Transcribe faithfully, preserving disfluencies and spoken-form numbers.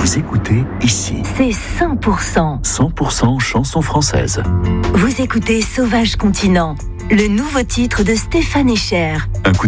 Vous écoutez ici. C'est cent pour cent. cent pour cent chanson française. Vous écoutez Sauvage Continent, le nouveau titre de Stéphane Echer. Un coup